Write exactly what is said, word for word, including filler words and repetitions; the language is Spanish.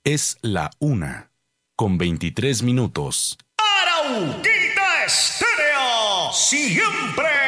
Es la una, con veintitrés minutos. Arauquita Estéreo, siempre